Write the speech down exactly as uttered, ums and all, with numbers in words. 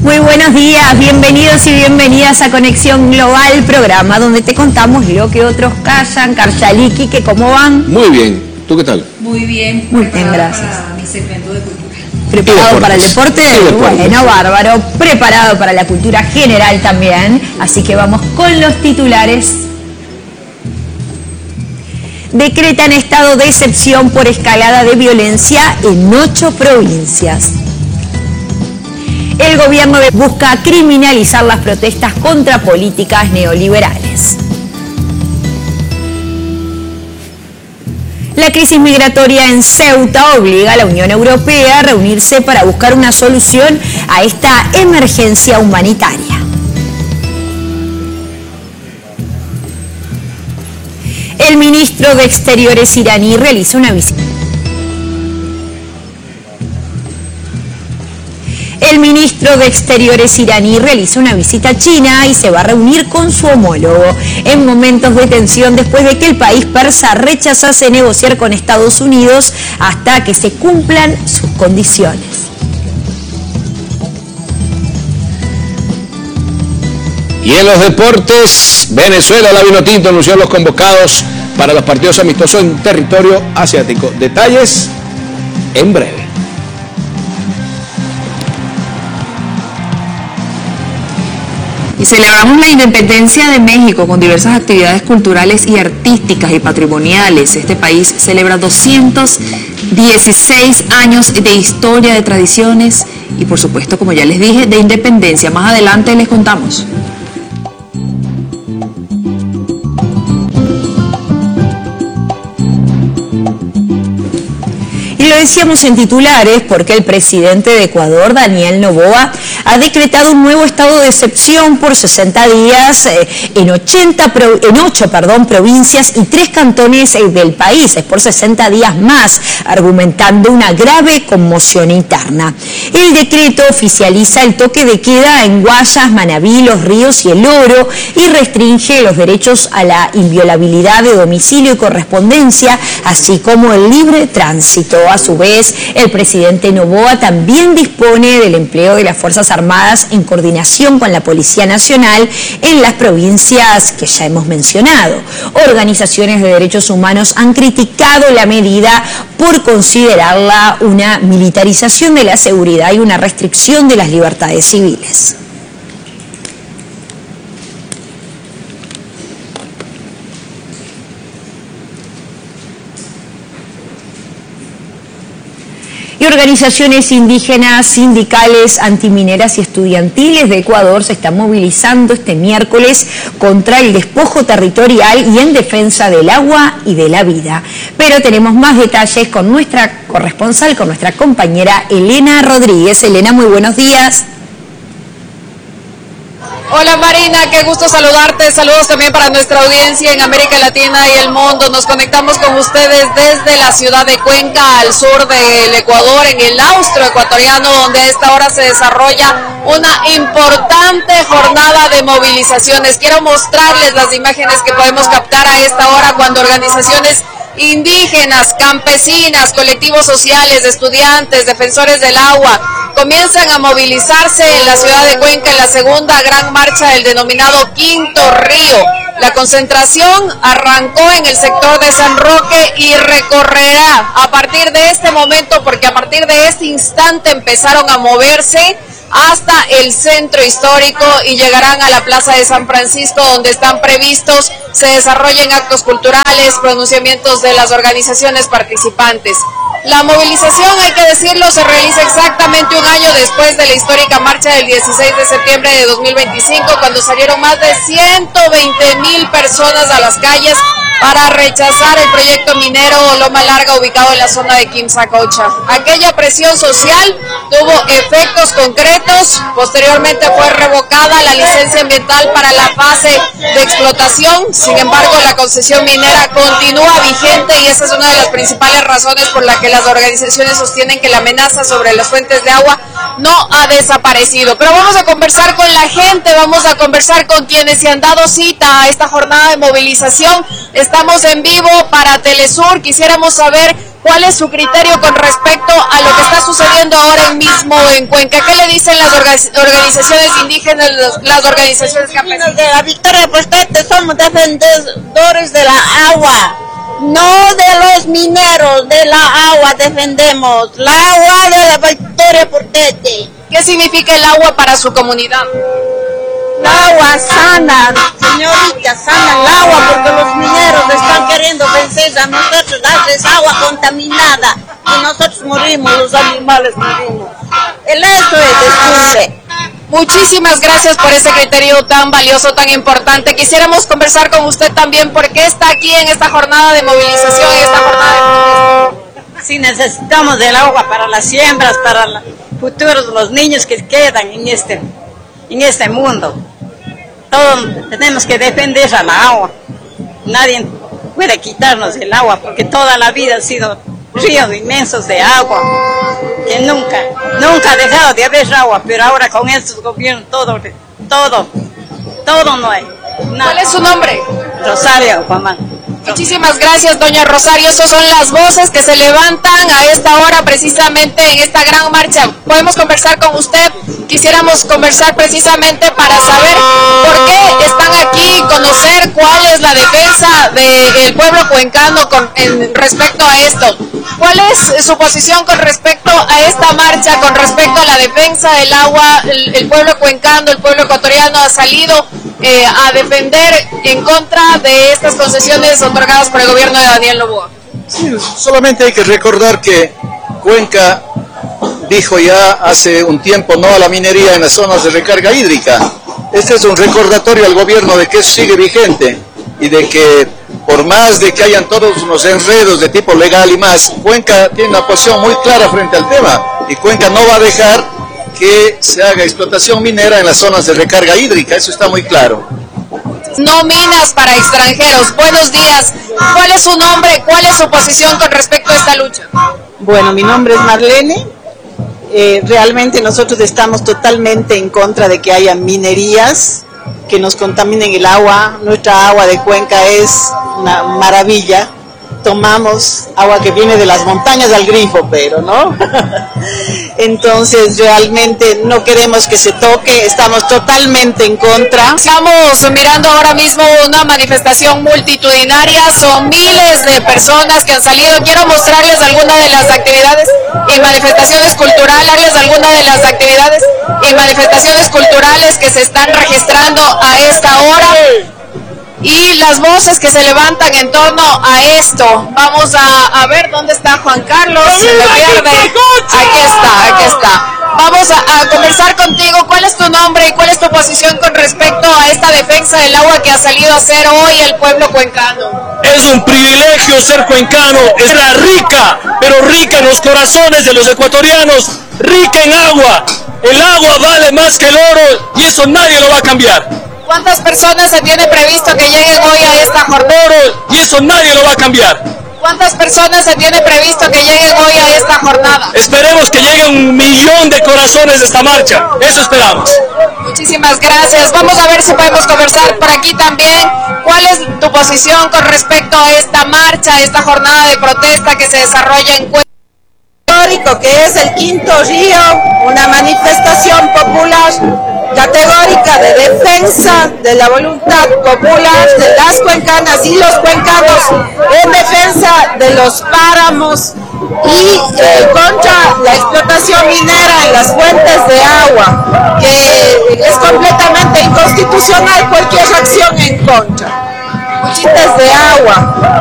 Muy buenos días, bienvenidos y bienvenidas a Conexión Global, programa donde te contamos lo que otros callan. Karchaliki, que ¿cómo van? Muy bien, ¿tú qué tal? Muy bien, muy bien, gracias. Para mi segmento de cultura. Preparado para el deporte, bueno, bárbaro, preparado para la cultura general también, así que vamos con los titulares. Decretan estado de excepción por escalada de violencia en ocho provincias. El gobierno busca criminalizar las protestas contra políticas neoliberales. La crisis migratoria en Ceuta obliga a la Unión Europea a reunirse para buscar una solución a esta emergencia humanitaria. El ministro de Exteriores iraní realiza una visita. El ministro de Exteriores iraní realiza una visita a China y se va a reunir con su homólogo en momentos de tensión después de que el país persa rechazase negociar con Estados Unidos hasta que se cumplan sus condiciones. Y en los deportes, Venezuela, la Vinotinto anunció a los convocados para los partidos amistosos en territorio asiático. Detalles en breve. Y celebramos la independencia de México con diversas actividades culturales y artísticas y patrimoniales. Este país celebra doscientos dieciséis años de historia, de tradiciones y, por supuesto, como ya les dije, de independencia. Más adelante les contamos. Y lo decíamos en titulares porque el presidente de Ecuador, Daniel Noboa, ha decretado un nuevo estado de excepción por sesenta días eh, en, ochenta, en ocho perdón, provincias y tres cantones eh, del país, es por sesenta días más, argumentando una grave conmoción interna. El decreto oficializa el toque de queda en Guayas, Manabí, Los Ríos y El Oro y restringe los derechos a la inviolabilidad de domicilio y correspondencia, así como el libre tránsito. A su vez, el presidente Noboa también dispone del empleo de las Fuerzas Armadas en coordinación con la Policía Nacional en las provincias que ya hemos mencionado. Organizaciones de derechos humanos han criticado la medida por considerarla una militarización de la seguridad y una restricción de las libertades civiles. Y organizaciones indígenas, sindicales, antimineras y estudiantiles de Ecuador se están movilizando este miércoles contra el despojo territorial y en defensa del agua y de la vida. Pero tenemos más detalles con nuestra corresponsal, con nuestra compañera Elena Rodríguez. Elena, muy buenos días. Hola Marina, qué gusto saludarte. Saludos también para nuestra audiencia en América Latina y el mundo. Nos conectamos con ustedes desde la ciudad de Cuenca, al sur del Ecuador, en el austro ecuatoriano, donde a esta hora se desarrolla una importante jornada de movilizaciones. Quiero mostrarles las imágenes que podemos captar a esta hora cuando organizaciones indígenas, campesinas, colectivos sociales, estudiantes, defensores del agua, comienzan a movilizarse en la ciudad de Cuenca en la segunda gran marcha del denominado Quinto Río. La concentración arrancó en el sector de San Roque y recorrerá a partir de este momento, porque a partir de este instante empezaron a moverse hasta el centro histórico y llegarán a la Plaza de San Francisco, donde están previstos se desarrollen actos culturales, pronunciamientos de las organizaciones participantes. La movilización, hay que decirlo, se realiza exactamente un año después de la histórica marcha del dieciséis de septiembre de dos mil veinticinco, cuando salieron más de ciento veinte mil personas a las calles para rechazar el proyecto minero Loma Larga ubicado en la zona de Quimsacocha. Aquella presión social tuvo efectos concretos, posteriormente fue revocada la licencia ambiental para la fase de explotación, sin embargo la concesión minera continúa vigente y esa es una de las principales razones por la que las organizaciones sostienen que la amenaza sobre las fuentes de agua no ha desaparecido. Pero vamos a conversar con la gente, vamos a conversar con quienes se han dado cita a esta jornada de movilización. Estamos en vivo para Telesur, quisiéramos saber ¿Cuál es su criterio con respecto a lo que está sucediendo ahora mismo en Cuenca? ¿Qué le dicen las organizaciones indígenas, las organizaciones campesinas? De la Victoria Portete somos defensores de la agua, no de los mineros, de la agua defendemos, la agua de la Victoria Portete. ¿Qué significa el agua para su comunidad? El agua sana, señorita, sana el agua porque los mineros están queriendo vencer a nosotros, darles agua contaminada y nosotros morimos, los animales morimos. El eso es descubre. Muchísimas gracias por ese criterio tan valioso, tan importante. Quisiéramos conversar con usted también por qué está aquí en esta jornada de movilización, en esta jornada de protesta. Sí, necesitamos del agua para las siembras, para el futuro de los niños que quedan en este, en este mundo. Todos tenemos que defender al agua. Nadie puede quitarnos el agua porque toda la vida han sido ríos inmensos de agua que nunca, nunca ha dejado de haber agua, pero ahora con estos gobiernos todo, todo, todo no hay. Nada. ¿Cuál es su nombre? Rosario, mamá. Muchísimas gracias, doña Rosario. Esas son las voces que se levantan a esta hora precisamente en esta gran marcha. Podemos conversar con usted. Quisiéramos conversar precisamente para saber por qué están aquí, conocer cuál es la defensa del pueblo cuencano con en, respecto a esto. ¿Cuál es su posición con respecto a esta marcha, con respecto a la defensa del agua? El, el pueblo cuencano, el pueblo ecuatoriano ha salido eh, a defender en contra de estas concesiones otorgadas por el gobierno de Daniel Noboa. Sí, solamente hay que recordar que Cuenca dijo ya hace un tiempo no a la minería en las zonas de recarga hídrica. Este es un recordatorio al gobierno de que eso sigue vigente y de que por más de que hayan todos los enredos de tipo legal y más, Cuenca tiene una posición muy clara frente al tema y Cuenca no va a dejar que se haga explotación minera en las zonas de recarga hídrica, eso está muy claro. No minas para extranjeros. Buenos días. ¿Cuál es su nombre? ¿Cuál es su posición con respecto a esta lucha? Bueno, mi nombre es Marlene. Eh, realmente nosotros estamos totalmente en contra de que haya minerías que nos contaminen el agua. Nuestra agua de Cuenca es una maravilla. Tomamos agua que viene de las montañas al grifo, pero ¿no? Entonces realmente no queremos que se toque, estamos totalmente en contra. Estamos mirando ahora mismo una manifestación multitudinaria, son miles de personas que han salido. Quiero mostrarles algunas de las actividades y manifestaciones culturales, algunas de las actividades y manifestaciones culturales que se están registrando a esta hora. Y las voces que se levantan en torno a esto. Vamos a, a ver dónde está Juan Carlos. Se me pierde. Aquí está, aquí está. Vamos a, a conversar contigo. ¿Cuál es tu nombre y cuál es tu posición con respecto a esta defensa del agua que ha salido a hacer hoy el pueblo cuencano? Es un privilegio ser cuencano. Es la rica, pero rica en los corazones de los ecuatorianos. Rica en agua. El agua vale más que el oro y eso nadie lo va a cambiar. ¿Cuántas personas se tiene previsto que lleguen hoy a esta jornada? Y eso nadie lo va a cambiar. ¿Cuántas personas se tiene previsto que lleguen hoy a esta jornada? Esperemos que llegue un millón de corazones de esta marcha. Eso esperamos. Muchísimas gracias. Vamos a ver si podemos conversar por aquí también. ¿Cuál es tu posición con respecto a esta marcha, a esta jornada de protesta que se desarrolla en Cuenca? Histórico que es el quinto río, una manifestación popular categórica de defensa de la voluntad popular de las cuencanas y los cuencanos en defensa de los páramos y eh, contra la explotación minera en las fuentes de agua, que es completamente inconstitucional cualquier acción en contra. Fuentes de agua.